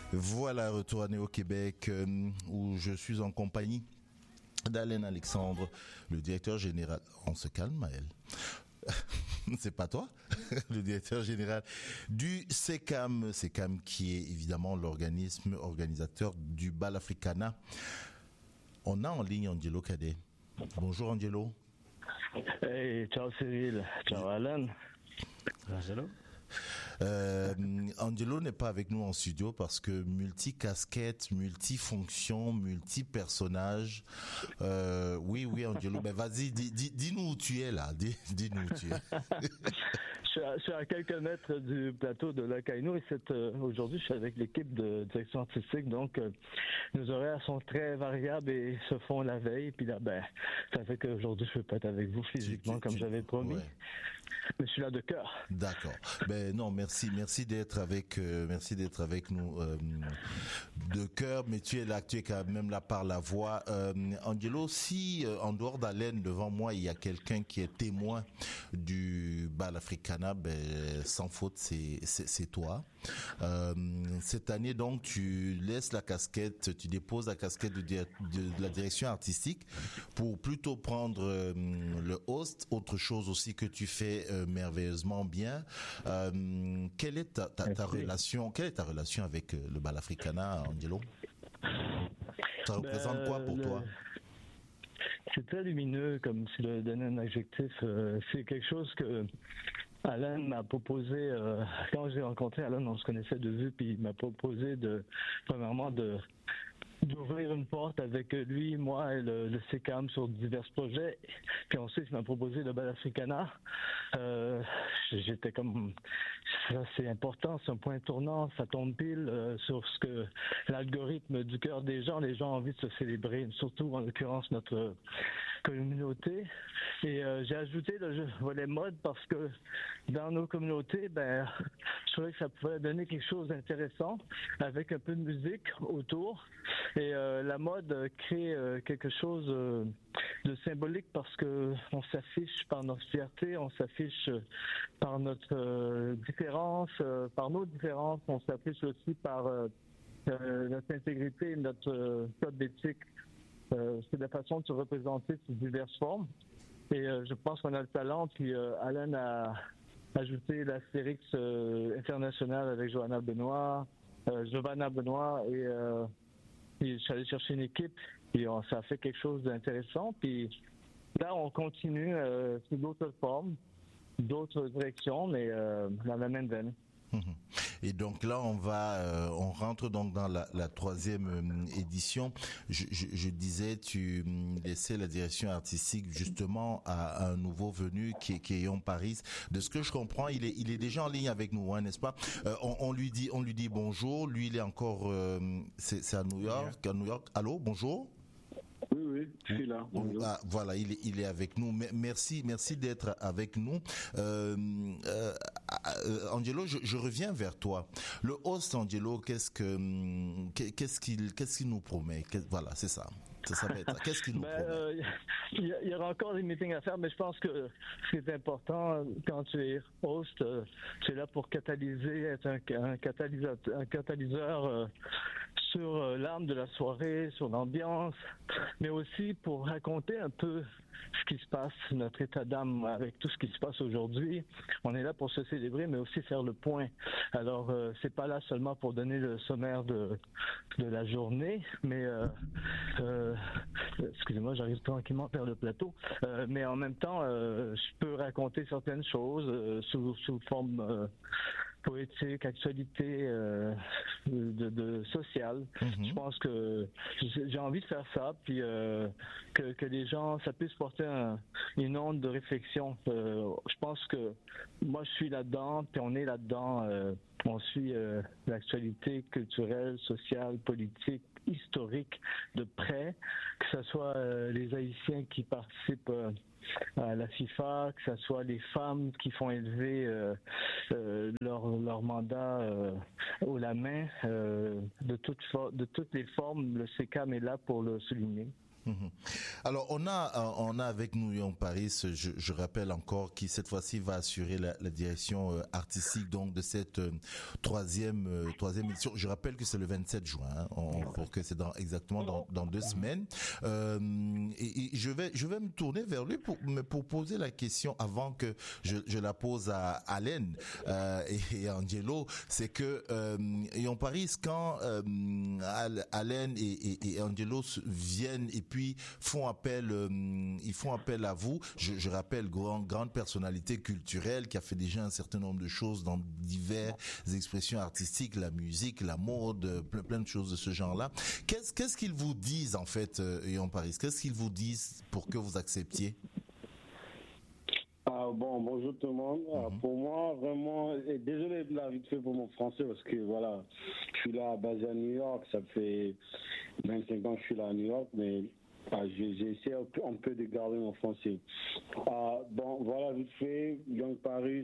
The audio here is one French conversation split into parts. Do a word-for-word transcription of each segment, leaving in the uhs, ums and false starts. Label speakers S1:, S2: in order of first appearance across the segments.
S1: Voilà, retourné au Québec euh, où je suis en compagnie d'Alain Alexandre, le directeur général. On se calme, Maël. C'est pas toi, le directeur général du C E C A M, C E C A M qui est évidemment l'organisme organisateur du Bal Africana. On a en ligne Angelo Cadet. Bonjour Angelo.
S2: Hey, ciao Cyril, ciao Alan.
S3: Angelo.
S1: Euh, Angelo n'est pas avec nous en studio parce que multi-casquette, multi-fonction, multi-personnage. Euh, oui, oui, Angelo. Ben vas-y, dis, dis, dis-nous où tu es là. Dis, dis-nous où tu es.
S2: je, suis à, je suis à quelques mètres du plateau de Locaino et cette, euh, aujourd'hui je suis avec l'équipe de direction artistique. Donc euh, nos horaires sont très variables et se font la veille. Puis là, ben, ça fait qu'aujourd'hui je peux pas être avec vous physiquement tu, tu, comme tu, j'avais promis. Ouais. Mais je suis là de cœur.
S1: D'accord. Ben non, merci, merci d'être avec, euh, merci d'être avec nous euh, de cœur. Mais tu es là, tu es quand même là par la voix. Euh, Angelo, si euh, en dehors d'Alain devant moi il y a quelqu'un qui est témoin du Bal Africana, ben sans faute c'est c'est, c'est toi. Euh, cette année donc tu laisses la casquette, tu déposes la casquette de, de, de la direction artistique pour plutôt prendre euh, le host. Autre chose aussi que tu fais euh, merveilleusement bien. Euh, quelle est ta, ta, ta relation, quelle est ta relation avec euh, le Bal Africana, Angelo? Ça ben, représente quoi pour le... toi?
S2: C'est très lumineux, comme si je donnais un adjectif. Euh, c'est quelque chose que Alan m'a proposé, euh, quand j'ai rencontré Alan, on se connaissait de vue, puis il m'a proposé de, premièrement, de d'ouvrir une porte avec lui, moi et le, le C E C A M sur divers projets. Puis ensuite, il m'a proposé le Bal Africana. Euh, j'étais comme, ça c'est important, c'est un point tournant, ça tombe pile euh, sur ce que l'algorithme du cœur des gens, les gens ont envie de se célébrer, surtout en l'occurrence notre communauté. Et euh, j'ai ajouté le volet mode parce que dans nos communautés, ben, je trouvais que ça pouvait donner quelque chose d'intéressant avec un peu de musique autour. Et euh, la mode crée euh, quelque chose euh, de symbolique parce que on s'affiche par notre fierté, on s'affiche par notre euh, différence, euh, par nos différences, on s'affiche aussi par euh, euh, notre intégrité, notre euh, code d'éthique. Euh, c'est la façon de se représenter sous diverses formes. Et euh, je pense qu'on a le talent. Puis euh, Alan a ajouté l'Astérix euh, international avec Johanna Benoît, euh, Giovanna Benoît et euh, puis je suis allé chercher une équipe, puis on, ça a fait quelque chose d'intéressant. Puis là, on continue euh, sous d'autres formes, d'autres directions, mais euh, dans la même veine.
S1: Et donc là, on va, euh, on rentre donc dans la, la troisième euh, édition. Je, je, je disais, tu laissais la direction artistique justement à, à un nouveau venu qui est, qui est Yon Paris. De ce que je comprends, il est, il est déjà en ligne avec nous, hein, n'est-ce pas? Euh, on, on lui dit, on lui dit bonjour. Lui, il est encore, euh, c'est, c'est à New York, à New York. Allô, bonjour.
S4: Oui, oui, je suis là. Bonjour.
S1: Ah, voilà, il est, il est avec nous. Merci, merci d'être avec nous. Euh, euh, Angelo, je, je reviens vers toi. Le host, Angelo, qu'est-ce que, qu'est-ce qu'il, qu'est-ce qu'il nous promet? Voilà, c'est ça. Ça, ça va être, qu'est-ce qu'il nous
S2: ben,
S1: promet?
S2: Euh, il y, y aura encore des meetings à faire, mais je pense que ce qui est important quand tu es host, euh, tu es là pour catalyser, être un, un catalyseur, un catalyseur euh, sur euh, l'âme de la soirée, sur l'ambiance, mais aussi pour raconter un peu ce qui se passe, notre état d'âme avec tout ce qui se passe aujourd'hui. On est là pour se célébrer, mais aussi faire le point. Alors, euh, c'est pas là seulement pour donner le sommaire de de la journée, mais euh, euh, excusez-moi, j'arrive tranquillement vers le plateau. Euh, mais en même temps, euh, je peux raconter certaines choses euh, sous sous forme euh, poétique, actualité, euh, de, de sociale. Mm-hmm. Je pense que j'ai envie de faire ça, puis euh, que, que les gens, ça puisse porter un, une onde de réflexion. Euh, je pense que moi, je suis là-dedans, puis on est là-dedans. Euh, on suit euh, l'actualité culturelle, sociale, politique, historique de près, que ce soit euh, les Haïtiens qui participent euh, à la FIFA, que ce soit les femmes qui font élever euh, euh, leur, leur mandat euh, haut la main, euh, de, toute for- de toutes les formes, le C E C A M est là pour le souligner.
S1: Mmh. Alors on a on a avec nous Young Paris, je, je rappelle encore, qui cette fois-ci va assurer la, la direction euh, artistique donc de cette euh, troisième euh, troisième édition. Je rappelle que c'est le vingt-sept juin, hein, on, pour que c'est dans exactement dans, dans deux semaines. Euh, et, et je vais je vais me tourner vers lui pour me pour poser la question avant que je, je la pose à Allen euh, et, et Angelo. C'est que euh, Young Paris, quand euh, Allen et, et, et Angelo viennent et puis font appel, euh, ils font appel à vous. Je, je rappelle, grand, grande personnalité culturelle qui a fait déjà un certain nombre de choses dans diverses expressions artistiques, la musique, la mode, plein, plein de choses de ce genre-là. Qu'est-ce, qu'est-ce qu'ils vous disent en fait, euh, Young Paris? Qu'est-ce qu'ils vous disent pour que vous acceptiez?
S4: Ah, bon, bonjour tout le monde. Mm-hmm. Ah, pour moi, vraiment, et désolé de la vite fait pour mon français parce que voilà, je suis là basé à New York, ça fait vingt-cinq ans que je suis là à New York, mais ah, j'ai, j'ai essayé un peu, un peu de garder mon français. Ah, bon, voilà, vite fait, Young Paris,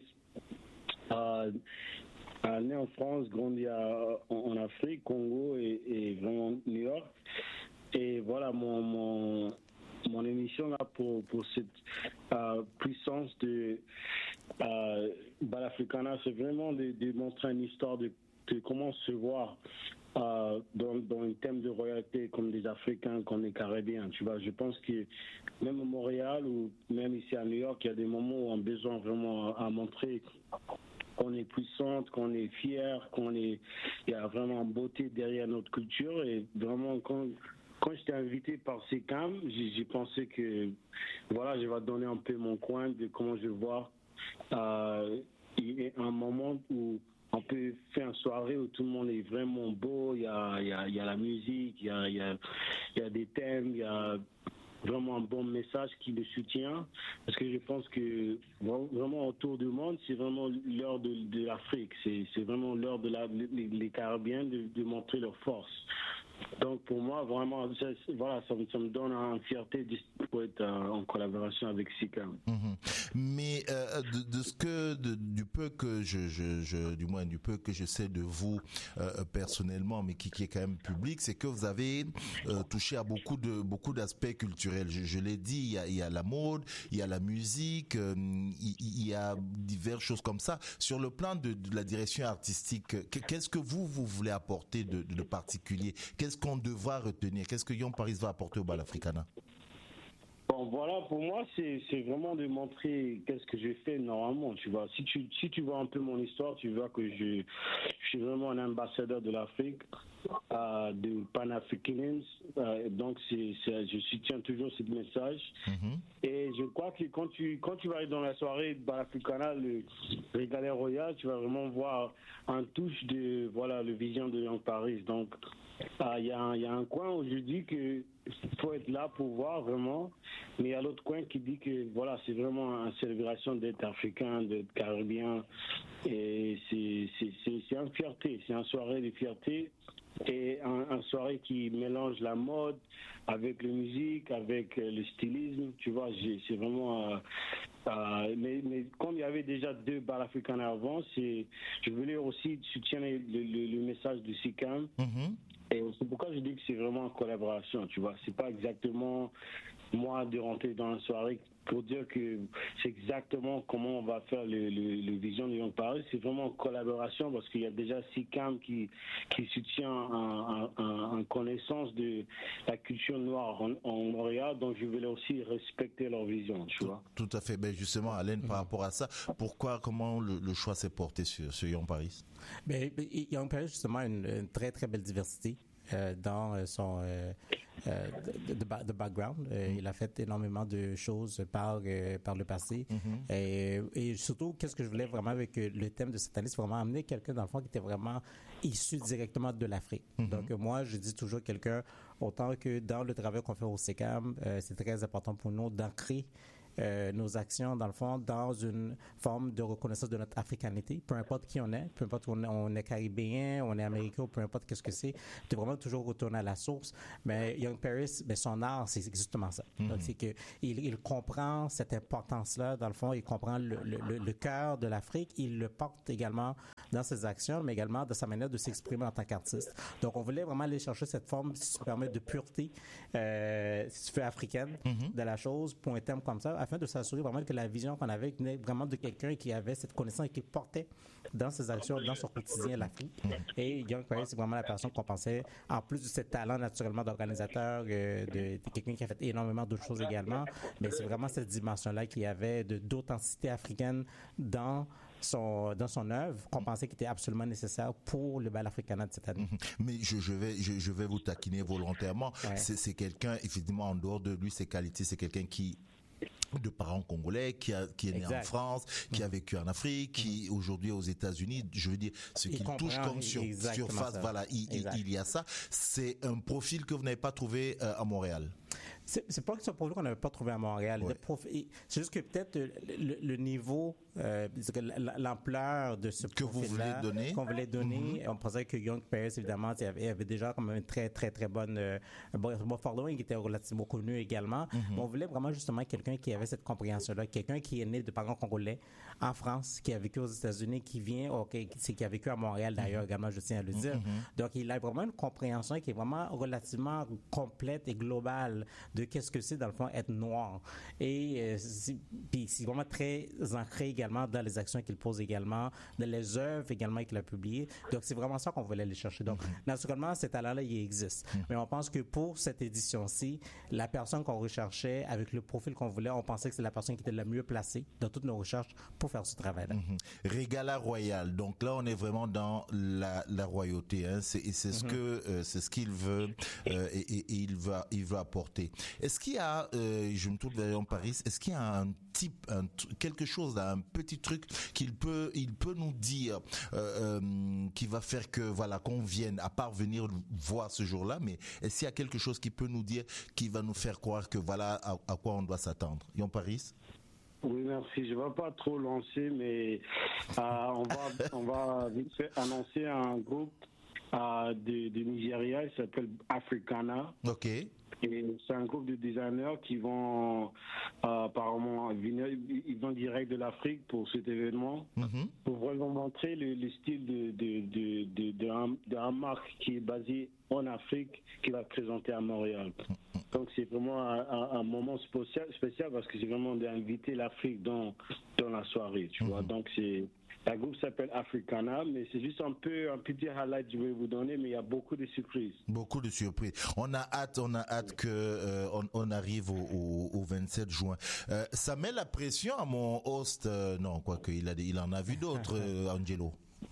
S4: ah, ah, né en France, grandi à, en, en Afrique, Congo et, et vraiment New York. Et voilà, mon, mon, mon émission là pour, pour cette euh, puissance de euh, Balafricana, c'est vraiment de, de montrer une histoire de, de comment se voir euh, dans, dans un thème de royauté comme des Africains, comme des Caribéens. Tu vois, je pense que même à Montréal ou même ici à New York, il y a des moments où on a besoin vraiment à, à montrer qu'on est puissante, qu'on est fier, qu'on est, il y a vraiment une beauté derrière notre culture et vraiment quand Quand j'étais invité par SECAM, j'ai, j'ai pensé que voilà, je vais donner un peu mon coin de comment je vois euh, un moment où on peut faire une soirée où tout le monde est vraiment beau, il y a, il y a, il y a la musique, il y a, il y a, il y a des thèmes, il y a vraiment un bon message qui le soutient, parce que je pense que vraiment autour du monde, c'est vraiment l'heure de, de l'Afrique, c'est, c'est vraiment l'heure de la, les, les Carabiens de, de montrer leur force. Donc pour moi, vraiment, ça, voilà, ça, ça me donne une fierté pour être en collaboration avec SECAM.
S1: Mm-hmm. Mais euh, de, de ce que, de, du peu que je, je, je, du moins du peu que je sais de vous euh, personnellement, mais qui, qui est quand même public, c'est que vous avez euh, touché à beaucoup de beaucoup d'aspects culturels. Je, je l'ai dit, il y a, il y a la mode, il y a la musique, euh, il, il y a diverses choses comme ça. Sur le plan de, de la direction artistique, qu'est-ce que vous vous voulez apporter de, de particulier? Qu'est-ce qu'on devra retenir? Qu'est-ce que Young Paris va apporter au Balafricana?
S4: Bon, voilà, pour moi, c'est, c'est vraiment de montrer qu'est-ce que j'ai fait normalement, tu vois. Si tu, si tu vois un peu mon histoire, tu vois que je, je suis vraiment un ambassadeur de l'Afrique, euh, de Pan-Africanisme. Euh, donc, c'est, c'est, je soutiens toujours ce message. Mm-hmm. Et je crois que quand tu, quand tu vas aller dans la soirée Balafricana, le Régalais Royal, tu vas vraiment voir un touche de, voilà, le vision de Young Paris. Donc, il euh, y, y a un coin où je dis que faut être là pour voir vraiment, mais il y a l'autre coin qui dit que voilà, c'est vraiment une célébration d'être africain, d'être caribéen, et c'est, c'est, c'est, c'est une fierté, c'est une soirée de fierté et un, un soirée qui mélange la mode avec la musique, avec le stylisme, tu vois, j'ai, c'est vraiment euh, euh, mais, mais comme il y avait déjà deux Balafricana avant, c'est, je voulais aussi soutenir le, le, le message de SECAM. Mm-hmm. Et c'est pourquoi je dis que c'est vraiment en collaboration, tu vois. C'est pas exactement moi de rentrer dans la soirée pour dire que c'est exactement comment on va faire le, le, le vision de Young Paris. C'est vraiment en collaboration parce qu'il y a déjà SECAM qui, qui soutient en, en, en connaissance de la culture noire en, en Montréal, donc je voulais aussi respecter leur vision, tu
S1: tout,
S4: vois.
S1: Tout à fait. Ben justement, Alain, par rapport à ça, pourquoi, comment le, le choix s'est porté sur, sur Young Paris?
S3: Ben, Young Paris, justement, une, une très, très belle diversité. Euh, dans son euh, euh, de, de, de background. Euh, mm-hmm. Il a fait énormément de choses par, euh, par le passé. Mm-hmm. Et, et surtout, qu'est-ce que je voulais vraiment avec le thème de cette année, c'est vraiment amener quelqu'un, dans le fond, qui était vraiment issu directement de l'Afrique. Mm-hmm. Donc, moi, je dis toujours quelqu'un, autant que dans le travail qu'on fait au SECAM, euh, c'est très important pour nous d'ancrer Euh, nos actions, dans le fond, dans une forme de reconnaissance de notre africanité, peu importe qui on est, peu importe on est, on est caribéen, on est américain, peu importe qu'est-ce que c'est, de vraiment toujours retourner à la source. Mais Young Paris, ben, son art, c'est justement ça. Mm-hmm. Donc, c'est que il, il comprend cette importance-là, dans le fond, il comprend le, le, le, le cœur de l'Afrique, il le porte également dans ses actions, mais également de sa manière de s'exprimer en tant qu'artiste. Donc, on voulait vraiment aller chercher cette forme, si tu me permets, de pureté, euh, si tu veux, africaine mm-hmm. de la chose, pour un terme comme ça, afin de s'assurer vraiment que la vision qu'on avait venait vraiment de quelqu'un qui avait cette connaissance et qui portait dans ses actions, dans son quotidien, l'Afrique. Et Young Paris, c'est vraiment la personne qu'on pensait, en plus de ce talent naturellement d'organisateur, euh, de, de quelqu'un qui a fait énormément d'autres choses également, mais c'est vraiment cette dimension-là qu'il y avait de, d'authenticité africaine dans son, dans son œuvre qu'on pensait qu'il était absolument nécessaire pour le Bal Africana de cette année.
S1: Mais je, je, vais, je, je vais vous taquiner volontairement. Ouais. C'est, c'est quelqu'un, effectivement, en dehors de lui, ses qualités, c'est quelqu'un qui de parents congolais, qui, a, qui est exact. né en France, qui mmh. a vécu en Afrique, qui mmh. aujourd'hui est aux États-Unis. Je veux dire, ce qu'il touche comme sur, surface, voilà, il, il, il y a ça. C'est un profil que vous n'avez pas trouvé euh, à Montréal.
S3: C'est, c'est pas que c'est un profil qu'on n'avait pas trouvé à Montréal. Ouais. Profils, c'est juste que peut-être le, le niveau, euh, l'ampleur de ce
S1: que vous voulez donner,
S3: qu'on voulait donner, mm-hmm. on pensait que Young Paris, évidemment, il avait, avait déjà comme une très très très bonne, euh, bon, bon following qui était relativement connu également. Mm-hmm. Mais on voulait vraiment justement quelqu'un qui avait cette compréhension-là, quelqu'un qui est né de parents congolais en France, qui a vécu aux États-Unis, qui vient, okay, qui, qui a vécu à Montréal d'ailleurs mm-hmm. également, je tiens à le dire. Mm-hmm. Donc il a vraiment une compréhension qui est vraiment relativement complète et globale de qu'est-ce que c'est dans le fond être noir, et euh, c'est, puis c'est vraiment très ancré également dans les actions qu'il pose également, dans les œuvres également qu'il a publiées. Donc c'est vraiment ça qu'on voulait aller chercher. Donc mm-hmm. naturellement ces talents-là il existe, mm-hmm. mais on pense que pour cette édition-ci, la personne qu'on recherchait avec le profil qu'on voulait, on pensait que c'est la personne qui était la mieux placée dans toutes nos recherches pour faire ce travail-là.
S1: Mm-hmm. Régala royal. Donc là on est vraiment dans la, la royauté. Hein. C'est, c'est ce mm-hmm. que euh, c'est ce qu'il veut euh, et, et, et il va il veut apporter. Est-ce qu'il y a, euh, je me tourne vers Young Paris, est-ce qu'il y a un type, un, quelque chose, un petit truc qu'il peut, il peut nous dire, euh, euh, qui va faire que, voilà, qu'on vienne, à part venir voir ce jour-là, mais est-ce qu'il y a quelque chose qui peut nous dire, qui va nous faire croire que voilà à, à quoi on doit s'attendre? Young Paris?
S4: Oui, merci. Je ne vais pas trop lancer, mais euh, on va, on va vite fait annoncer un groupe euh, de, de Nigeria, il s'appelle Africana.
S1: Ok.
S4: Et c'est un groupe de designers qui vont euh, apparemment venir, ils vont direct de l'Afrique pour cet événement, mm-hmm. pour vraiment montrer le, le style de, de, de, de, de, un, de un marque qui est basé en Afrique, qui va présenter à Montréal. Mm-hmm. Donc c'est vraiment un, un, un moment spécial, spécial parce que c'est vraiment d'inviter l'Afrique dans, dans la soirée, tu mm-hmm. vois. Donc c'est... Le groupe s'appelle Africana, mais c'est juste un peu un petit highlight que je vais vous donner, mais il y a beaucoup de surprises.
S1: Beaucoup de surprises. On a hâte, on a hâte oui. que euh, on, on arrive au, au, au vingt-sept juin. Euh, ça met la pression à mon host. Euh, non, quoique il a, il en a vu d'autres, euh, Angelo.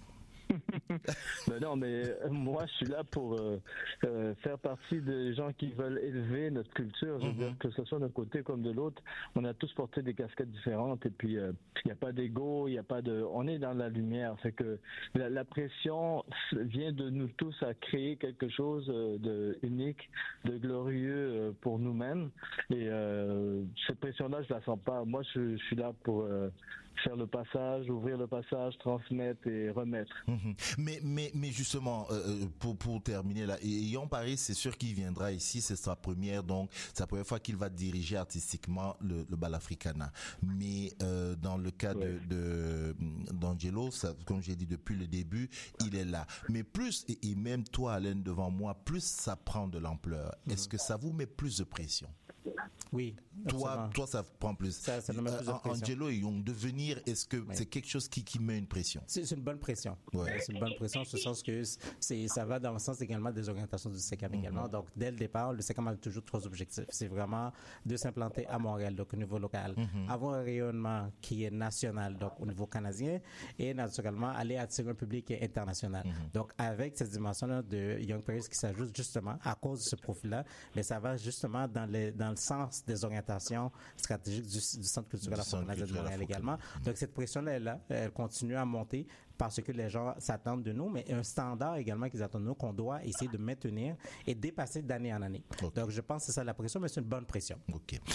S2: Ben non, mais moi je suis là pour euh, euh, faire partie des gens qui veulent élever notre culture. Je veux mm-hmm. dire, que ce soit d'un côté comme de l'autre, on a tous porté des casquettes différentes et puis il euh, n'y a pas d'ego, il y a pas de, on est dans la lumière. Fait que la, la pression vient de nous tous à créer quelque chose de unique, de glorieux pour nous-mêmes. Et euh, cette pression-là, je la sens pas. Moi, je, je suis là pour euh, faire le passage, ouvrir le passage, transmettre et remettre.
S1: Mmh. Mais mais mais justement euh, pour pour terminer là, Young Paris, c'est sûr qu'il viendra ici, c'est sa première, donc c'est la première fois qu'il va diriger artistiquement le, le Bal Africana. Mais euh, dans le cas ouais. de, de d'Angelo, ça, comme j'ai dit depuis le début, il est là. Mais plus et, et même toi, Alain, devant moi, plus ça prend de l'ampleur. Mmh. Est-ce que ça vous met plus de pression?
S3: Oui.
S1: Toi, toi, ça prend plus.
S3: Ça, ça nous met plus de pression.
S1: Angelo et Young, devenir, est-ce que oui. c'est quelque chose qui, qui met une pression?
S3: C'est, c'est une bonne pression.
S1: Ouais.
S3: C'est une bonne pression, en ce sens que c'est, ça va dans le sens également des orientations du S E C A M mm-hmm. également. Donc, dès le départ, le S E C A M a toujours trois objectifs. C'est vraiment de s'implanter à Montréal, donc au niveau local, mm-hmm. avoir un rayonnement qui est national, donc au niveau canadien, et naturellement aller attirer un public international. Mm-hmm. Donc, avec cette dimension-là de Young Paris qui s'ajoute justement à cause de ce profil-là, mais ça va justement dans, les, dans le sens des orientations stratégiques du, du Centre culturel afro-canadien de Montréal également. Donc cette pression-là est là, elle continue à monter parce que les gens s'attendent de nous, mais un standard également qu'ils attendent de nous qu'on doit essayer de maintenir et dépasser d'année en année. Okay. Donc je pense que c'est ça la pression, mais c'est une bonne pression.
S1: OK.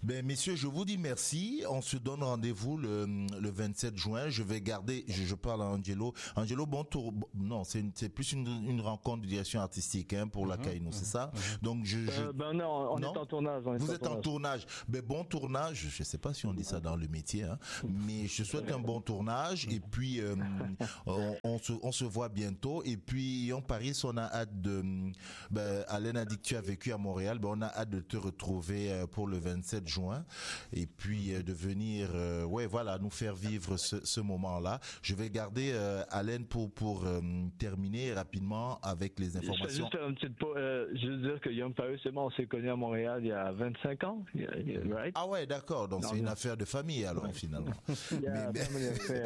S1: Ben, messieurs, je vous dis merci. On se donne rendez-vous le, le vingt-sept juin. Je vais garder, je, je parle à Angelo. Angelo, bon tour, non, c'est, une, c'est plus une, une rencontre de direction artistique, hein, pour mm-hmm, la Caïno, mm-hmm, c'est ça? Mm-hmm. Donc, je, je...
S2: Euh, ben non, on non? est en tournage. On est
S1: vous
S2: en
S1: êtes
S2: tournage.
S1: en tournage. Ben, bon tournage. Je sais pas si on dit ça dans le métier, hein, mais je souhaite un bon tournage. Et puis, euh, on, on se, on se voit bientôt. Et puis, en Paris, on a hâte de, ben, Alain a dit que tu as vécu à Montréal. Ben, on a hâte de te retrouver pour le vingt-sept juin. Et puis, euh, de venir, euh, ouais, voilà, nous faire vivre ce, ce moment-là. Je vais garder euh, Alain pour, pour euh, terminer rapidement avec les informations.
S2: Je, juste un petit peu, euh, je veux dire que Young Paris, c'est bon, on s'est connus à Montréal il y a vingt-cinq ans, right?
S1: Ah ouais, d'accord. Donc, non, c'est non. une affaire de famille, alors, ouais. finalement.
S2: Yeah, mais, mais...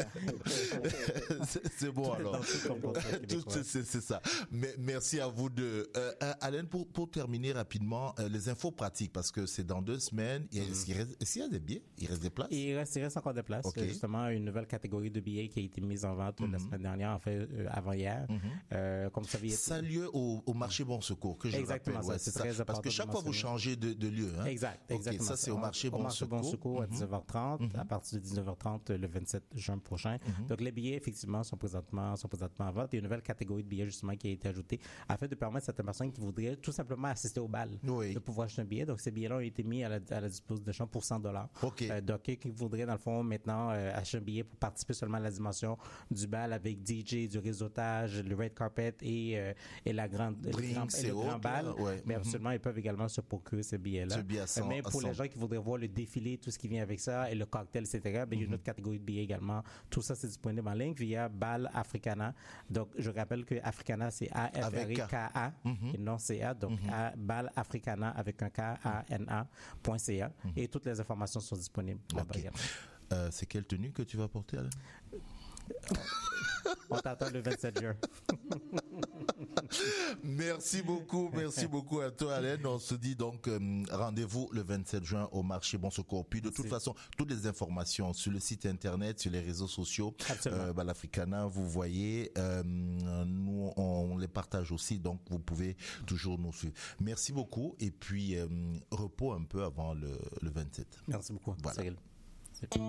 S1: c'est, c'est bon, alors. Tout, c'est, c'est, c'est ça. Mais, merci à vous deux. Euh, Alain, pour, pour terminer rapidement, euh, les infos pratiques, parce que c'est dans deux semaines. Il, mm-hmm. il, reste, il y a des billets? Il reste des places?
S3: Il reste, il reste encore des places. Okay. Justement, une nouvelle catégorie de billets qui a été mise en vente mm-hmm. la semaine dernière, en fait, euh, avant-hier. Mm-hmm. Euh, comme ça,
S1: ça a lieu au, au marché Bon Secours, que je
S3: exactement
S1: rappelle. Ouais,
S3: ça, c'est,
S1: c'est
S3: très
S1: ça.
S3: important.
S1: Parce que chaque fois, vous changez de, de lieu. Hein?
S3: Exact, exactement.
S1: Okay, ça, c'est au marché,
S3: au
S1: bon,
S3: marché
S1: Secours.
S3: Bon Secours à
S1: mm-hmm.
S3: dix-neuf heures trente, mm-hmm. à partir de dix-neuf heures trente le vingt-sept juin prochain. Mm-hmm. Donc, les billets, effectivement, sont présentement, sont présentement en vente. Il y a une nouvelle catégorie de billets, justement, qui a été ajoutée afin de permettre à certaines personnes qui voudraient tout simplement assister au bal
S1: oui.
S3: de pouvoir acheter un billet. Donc, ces billets-là ont été mis à la, à la disposition pour cent dollars.
S1: Okay.
S3: Euh, donc, qui voudraient, dans le fond, maintenant, euh, acheter un billet pour participer seulement à la dimension du bal avec D J, du réseautage, le red carpet et, euh, et la grande,
S1: Drinks,
S3: le grand, et le grand bal.
S1: Ouais.
S3: Mais
S1: mm-hmm.
S3: absolument, ils peuvent également se procurer ces billets-là.
S1: Ce billet à cent,
S3: mais pour
S1: à
S3: les gens qui voudraient voir le défilé, tout ce qui vient avec ça, et le cocktail, et cetera, ben, mm-hmm. il y a une autre catégorie de billets également. Tout ça, c'est disponible en ligne via Bal Africana. Donc, je rappelle que Africana, c'est A F R I K A mm-hmm. et non C A. Donc, mm-hmm. à Bal Africana avec un K A N A point C A. Mm-hmm. Et toutes les informations sont disponibles là-bas
S1: okay.
S3: également.
S1: Euh, c'est quelle tenue que tu vas porter, Alain?
S3: On t'attend le vingt-sept juin.
S1: Merci beaucoup, merci beaucoup à toi, Alain. On se dit donc euh, rendez-vous le vingt-sept juin au marché Bon Secours. Puis de toute façon, toutes les informations sur le site internet, sur les réseaux sociaux, euh, Bal Africana, vous voyez, euh, nous on les partage aussi, donc vous pouvez toujours nous suivre. Merci beaucoup et puis euh, repos un peu avant le, le vingt-sept.
S3: Merci beaucoup,
S1: voilà.
S3: Cyril.